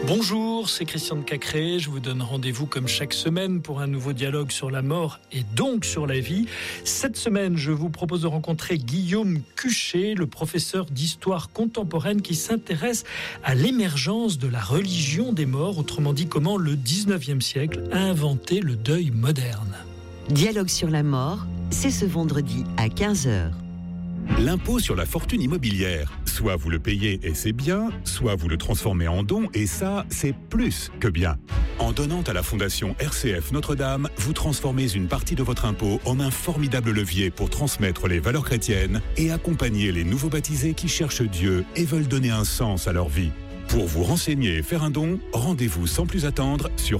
Bonjour, c'est Christian de Cacré. Je vous donne rendez-vous comme chaque semaine pour un nouveau dialogue sur la mort et donc sur la vie. Cette semaine, je vous propose de rencontrer Guillaume Cuchet, le professeur d'histoire contemporaine qui s'intéresse à l'émergence de la religion des morts, autrement dit comment le 19e siècle a inventé le deuil moderne. Dialogue sur la mort, c'est ce vendredi à 15h. L'impôt sur la fortune immobilière. Soit vous le payez et c'est bien, soit vous le transformez en don et ça, c'est plus que bien. En donnant à la Fondation RCF Notre-Dame, vous transformez une partie de votre impôt en un formidable levier pour transmettre les valeurs chrétiennes et accompagner les nouveaux baptisés qui cherchent Dieu et veulent donner un sens à leur vie. Pour vous renseigner et faire un don, rendez-vous sans plus attendre sur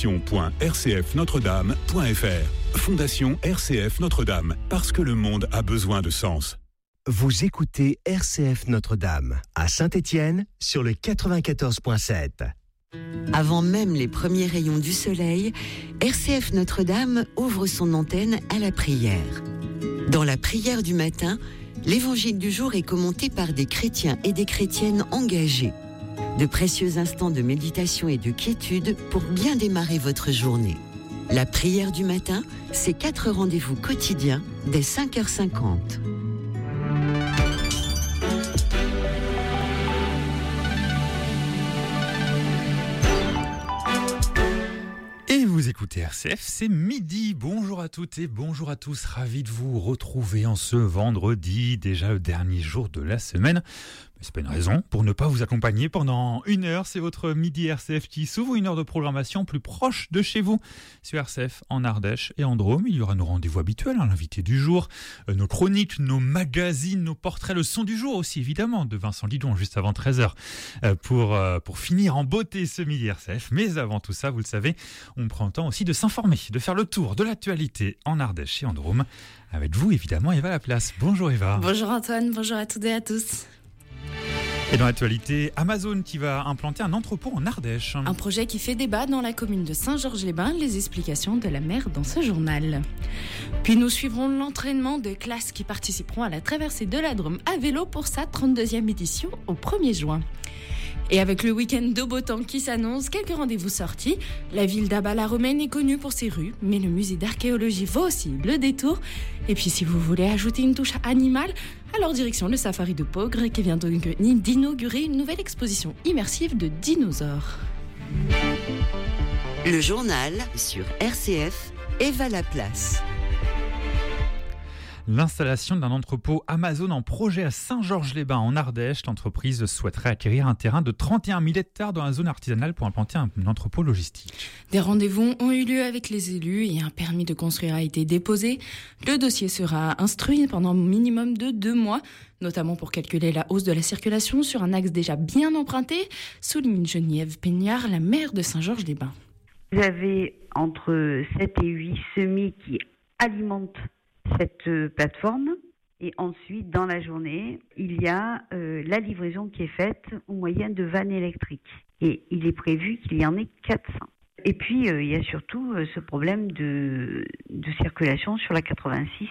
fondation.rcfnotredame.fr. Fondation RCF Notre-Dame, parce que le monde a besoin de sens. Vous écoutez RCF Notre-Dame à Saint-Étienne sur le 94.7. Avant même les premiers rayons du soleil, RCF Notre-Dame ouvre son antenne à la prière. Dans la prière du matin, l'évangile du jour est commenté par des chrétiens et des chrétiennes engagés. De précieux instants de méditation et de quiétude pour bien démarrer votre journée. La prière du matin, c'est 4 rendez-vous quotidiens dès 5h50. Et vous écoutez RCF, c'est midi. Bonjour à toutes et bonjour à tous. Ravi de vous retrouver en ce vendredi, déjà le dernier jour de la semaine. Mais c'est pas une raison pour ne pas vous accompagner pendant une heure. C'est votre midi RCF qui s'ouvre, une heure de programmation plus proche de chez vous. Sur RCF en Ardèche et en Drôme, il y aura nos rendez-vous habituels, l'invité du jour, nos chroniques, nos magazines, nos portraits, le son du jour aussi évidemment de Vincent Lidon juste avant 13h pour finir en beauté ce midi RCF. Mais avant tout ça, vous le savez, on prend le temps aussi de s'informer, de faire le tour de l'actualité en Ardèche et en Drôme. Avec vous évidemment Eva Laplace. Bonjour Eva. Bonjour Antoine, bonjour à toutes et à tous. Et dans l'actualité, Amazon qui va implanter un entrepôt en Ardèche. Un projet qui fait débat dans la commune de Saint-Georges-les-Bains, les explications de la maire dans ce journal. Puis nous suivrons l'entraînement de classes qui participeront à la traversée de la Drôme à vélo pour sa 32e édition au 1er juin. Et avec le week-end de beau temps qui s'annonce, quelques rendez-vous sortis. La ville d'Abba-la-Romaine est connue pour ses rues, mais le musée d'archéologie vaut aussi le détour. Et puis si vous voulez ajouter une touche animale, alors direction le safari de Pogre qui vient d'inaugurer une nouvelle exposition immersive de dinosaures. Le journal sur RCF, Eva Laplace. L'installation d'un entrepôt Amazon en projet à Saint-Georges-les-Bains en Ardèche. L'entreprise souhaiterait acquérir un terrain de 31 000 hectares dans la zone artisanale pour implanter un entrepôt logistique. Des rendez-vous ont eu lieu avec les élus et un permis de construire a été déposé. Le dossier sera instruit pendant un minimum de 2 mois, notamment pour calculer la hausse de la circulation sur un axe déjà bien emprunté, souligne Geneviève Peignard, la maire de Saint-Georges-les-Bains. Vous avez entre 7 et 8 semis qui alimentent cette plateforme et ensuite dans la journée il y a la livraison qui est faite au moyen de vannes électriques et il est prévu qu'il y en ait 400. Et puis il y a surtout ce problème de circulation sur la 86,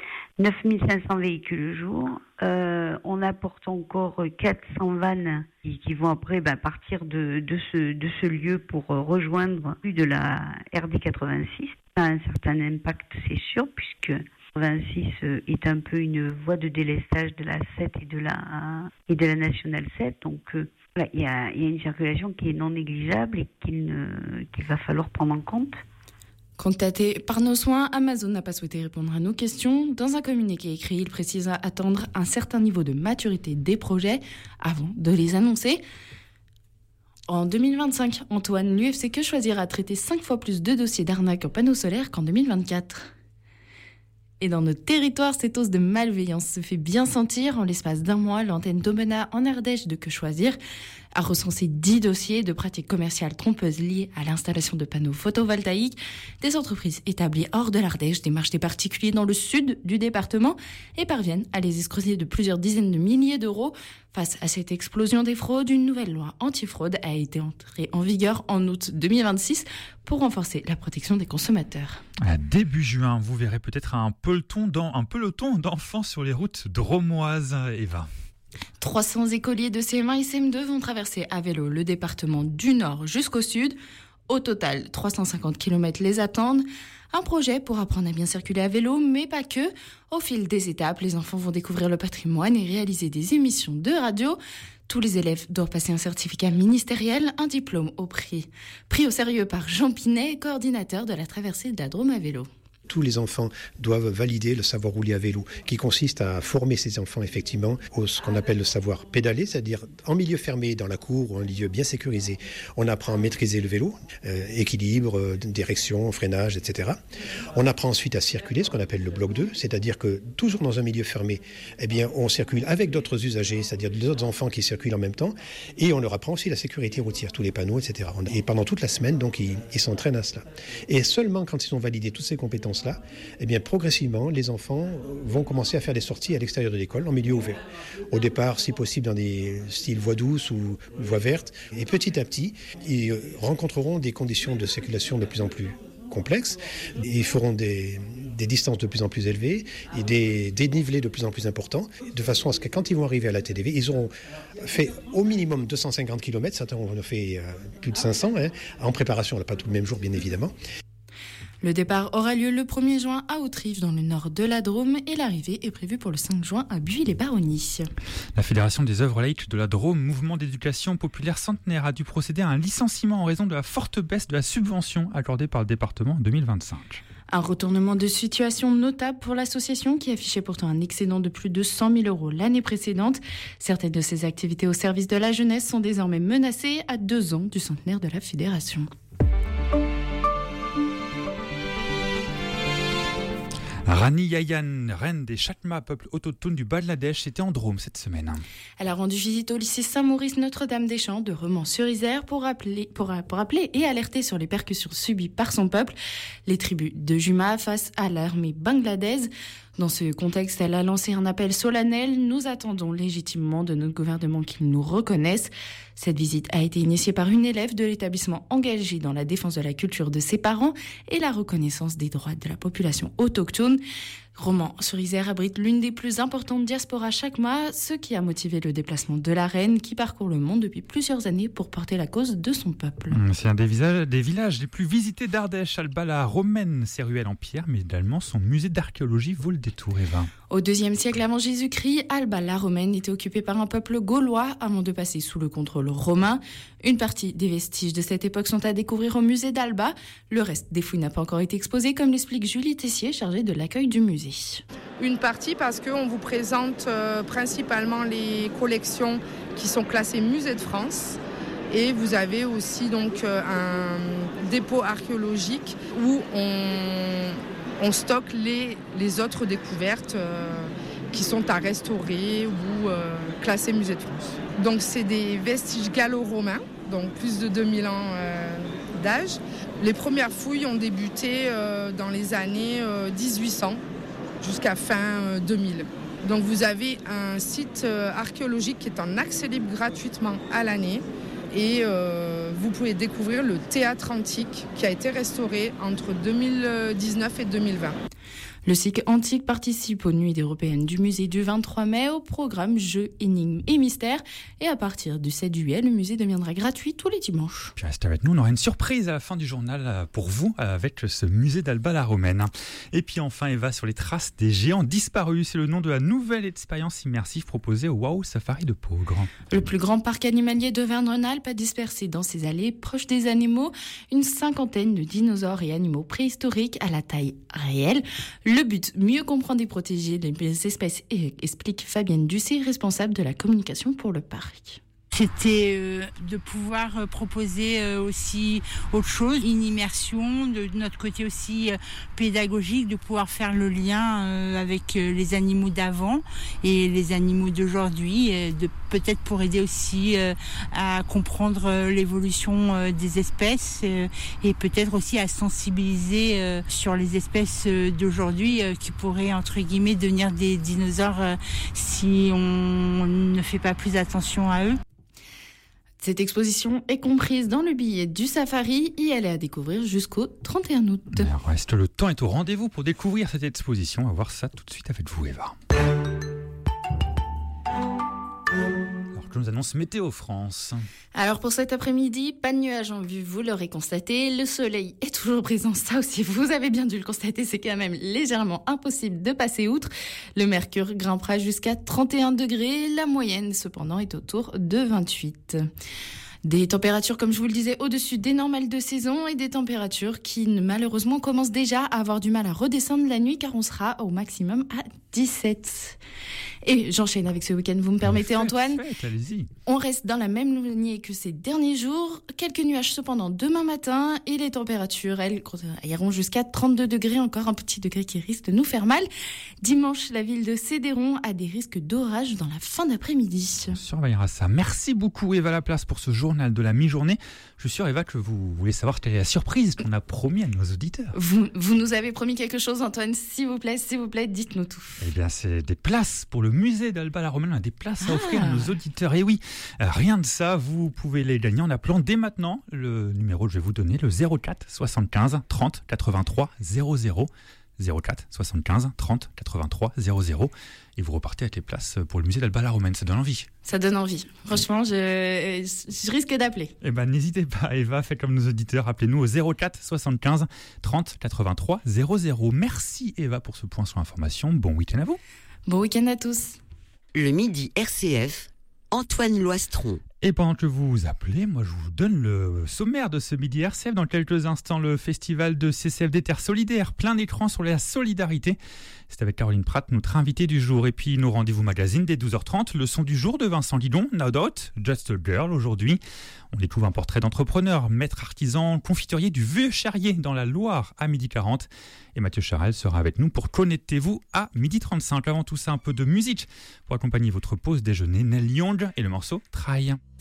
9500 véhicules le jour, on apporte encore 400 vannes qui vont après partir de ce lieu pour rejoindre plus de la RD 86. Ça a un certain impact, c'est sûr, puisque 86 est un peu une voie de délestage de la 7 et de la nationale 7. Donc voilà, il y a une circulation qui est non négligeable et qu'il va falloir prendre en compte. Contacté par nos soins, Amazon n'a pas souhaité répondre à nos questions. Dans un communiqué écrit, il précise attendre un certain niveau de maturité des projets avant de les annoncer. En 2025, Antoine, l'UFC Que Choisir a traité 5 fois plus de dossiers d'arnaque aux panneaux solaires qu'en 2024. Et dans notre territoire, cette hausse de malveillance se fait bien sentir. En l'espace d'1 mois, l'antenne d'Aubenas en Ardèche de Que Choisir a recensé 10 dossiers de pratiques commerciales trompeuses liées à l'installation de panneaux photovoltaïques. Des entreprises établies hors de l'Ardèche démarchent des particuliers dans le sud du département et parviennent à les escroquer de plusieurs dizaines de milliers d'euros. Face à cette explosion des fraudes, une nouvelle loi anti-fraude a été entrée en vigueur en août 2026 pour renforcer la protection des consommateurs. À début juin, vous verrez peut-être un peloton d'enfants sur les routes drômoises, Eva. 300 écoliers de CM1 et CM2 vont traverser à vélo le département du Nord jusqu'au Sud. Au total, 350 km les attendent. Un projet pour apprendre à bien circuler à vélo, mais pas que. Au fil des étapes, les enfants vont découvrir le patrimoine et réaliser des émissions de radio. Tous les élèves doivent passer un certificat ministériel, un diplôme pris au sérieux par Jean Pinet, coordinateur de la traversée de la Drôme à vélo. Tous les enfants doivent valider le savoir rouler à vélo, qui consiste à former ces enfants effectivement au ce qu'on appelle le savoir pédaler, c'est-à-dire en milieu fermé, dans la cour ou en milieu bien sécurisé. On apprend à maîtriser le vélo, équilibre, direction, freinage, etc. On apprend ensuite à circuler, ce qu'on appelle le bloc 2, c'est-à-dire que toujours dans un milieu fermé, eh bien, on circule avec d'autres usagers, c'est-à-dire d'autres enfants qui circulent en même temps, et on leur apprend aussi la sécurité routière, tous les panneaux, etc. Et pendant toute la semaine, donc, ils s'entraînent à cela. Et seulement quand ils ont validé toutes ces compétences là, eh bien, progressivement, les enfants vont commencer à faire des sorties à l'extérieur de l'école, en milieu ouvert. Au départ, si possible, dans des styles voies douces ou voies vertes. Et petit à petit, ils rencontreront des conditions de circulation de plus en plus complexes. Ils feront des distances de plus en plus élevées et des dénivelés de plus en plus importants, de façon à ce que quand ils vont arriver à la TDV, ils auront fait au minimum 250 km, certains en ont fait plus de 500, en préparation, pas tout le même jour, bien évidemment. Le départ aura lieu le 1er juin à Autrive, dans le nord de la Drôme, et l'arrivée est prévue pour le 5 juin à Buis-les-Baronnies. La Fédération des œuvres laïques de la Drôme, mouvement d'éducation populaire centenaire, a dû procéder à un licenciement en raison de la forte baisse de la subvention accordée par le département en 2025. Un retournement de situation notable pour l'association qui affichait pourtant un excédent de plus de 100 000 € l'année précédente. Certaines de ses activités au service de la jeunesse sont désormais menacées à 2 ans du centenaire de la fédération. Rani Yayan, reine des Chatma, peuple autochtone du Bangladesh, était en Drôme cette semaine. Elle a rendu visite au lycée Saint-Maurice Notre-Dame-des-Champs de Romans-sur-Isère pour appeler et alerter sur les percussions subies par son peuple, les tribus de Juma face à l'armée bangladaise. Dans ce contexte, elle a lancé un appel solennel. Nous attendons légitimement de notre gouvernement qu'il nous reconnaisse. Cette visite a été initiée par une élève de l'établissement engagée dans la défense de la culture de ses parents et la reconnaissance des droits de la population autochtone. Romans-sur-Isère abrite l'une des plus importantes diasporas chaque mois, ce qui a motivé le déplacement de la reine qui parcourt le monde depuis plusieurs années pour porter la cause de son peuple. C'est un des villages les plus visités d'Ardèche. Alba la romaine, ses ruelles en pierre, mais également son musée d'archéologie vaut le détour, Eva. Au IIe siècle avant Jésus-Christ, Alba la romaine était occupée par un peuple gaulois avant de passer sous le contrôle romain. Une partie des vestiges de cette époque sont à découvrir au musée d'Alba. Le reste des fouilles n'a pas encore été exposé, comme l'explique Julie Tessier, chargée de l'accueil du musée. Une partie parce qu'on vous présente principalement les collections qui sont classées musée de France. Et vous avez aussi donc un dépôt archéologique où on stocke les autres découvertes qui sont à restaurer ou classées musée de France. Donc c'est des vestiges gallo-romains, donc plus de 2000 ans d'âge. Les premières fouilles ont débuté dans les années 1800 jusqu'à fin 2000. Donc vous avez un site archéologique qui est en accès libre gratuitement à l'année. Et vous pouvez découvrir le théâtre antique qui a été restauré entre 2019 et 2020. Le cycle antique participe aux Nuits européennes du musée du 23 mai au programme Jeux, énigmes et mystères. Et à partir du 7 juillet, le musée deviendra gratuit tous les dimanches. Puis restez avec nous, on aura une surprise à la fin du journal pour vous avec ce musée d'Alba la romaine. Et puis enfin, Eva, sur les traces des géants disparus, c'est le nom de la nouvelle expérience immersive proposée au Wow Safari de Peaugres. Le plus grand parc animalier d'Auvergne-Rhône-Alpes a dispersé dans ses allées proches des animaux une 50aine de dinosaures et animaux préhistoriques à la taille réelle. Le but, mieux comprendre et protéger les espèces, explique Fabienne Ducé, responsable de la communication pour le parc. C'était de pouvoir proposer aussi autre chose, une immersion, de notre côté aussi pédagogique, de pouvoir faire le lien avec les animaux d'avant et les animaux d'aujourd'hui, peut-être pour aider aussi à comprendre l'évolution des espèces et peut-être aussi à sensibiliser sur les espèces d'aujourd'hui qui pourraient entre guillemets devenir des dinosaures si on ne fait pas plus attention à eux. Cette exposition est comprise dans le billet du safari et elle est à découvrir jusqu'au 31 août. Reste le temps est au rendez-vous pour découvrir cette exposition. On va voir ça tout de suite avec vous, Eva. que nous annonce Météo France. Alors pour cet après-midi, pas de nuages en vue, vous l'aurez constaté. Le soleil est toujours présent, ça aussi vous avez bien dû le constater, c'est quand même légèrement impossible de passer outre. Le mercure grimpera jusqu'à 31 degrés, la moyenne cependant est autour de 28. Des températures, comme je vous le disais, au-dessus des normales de saison et des températures qui malheureusement commencent déjà à avoir du mal à redescendre la nuit car on sera au maximum à 17. Et j'enchaîne avec ce week-end, vous me permettez Antoine ? Allez-y. On reste dans la même lignée que ces derniers jours. Quelques nuages cependant demain matin et les températures, elles, iront jusqu'à 32 degrés, encore un petit degré qui risque de nous faire mal. Dimanche, la ville de Cédéron a des risques d'orage dans la fin d'après-midi. On surveillera ça. Merci beaucoup Eva Laplace pour ce journal de la mi-journée. Je suis sûr Eva que vous voulez savoir quelle est la surprise qu'on a promis à nos auditeurs. Vous nous avez promis quelque chose Antoine, s'il vous plaît, dites-nous tout. Eh bien c'est des places pour le musée d'Alba la Romaine, des places à offrir à nos auditeurs. Et oui, rien de ça, vous pouvez les gagner en appelant dès maintenant le numéro que je vais vous donner, le 04 75 30 83 00. 04 75 30 83 00 et vous repartez avec les places pour le musée d'Alba la Romaine. Ça donne envie. Ça donne envie. Franchement, je risque d'appeler. Eh ben, n'hésitez pas, Eva, faites comme nos auditeurs. Appelez-nous au 04 75 30 83 00. Merci Eva pour ce point sur l'information. Bon week-end à vous. Bon week-end à tous. Le midi RCF, Antoine Loistron. Et pendant que vous appelez, moi je vous donne le sommaire de ce midi RCF. Dans quelques instants, le festival de CCFD Terre Solidaire, plein d'écrans sur la solidarité. C'est avec Caroline Pratt, notre invitée du jour. Et puis nos rendez-vous magazine dès 12h30. Le son du jour de Vincent Guidon, No Doubt, Just a Girl aujourd'hui. On découvre un portrait d'entrepreneur, maître artisan, confiturier du Vieux-Charrier dans la Loire à 12h40. Et Mathieu Charel sera avec nous pour Connectez-vous à 12h35. Avant tout ça, un peu de musique pour accompagner votre pause déjeuner. Neil Young et le morceau Try.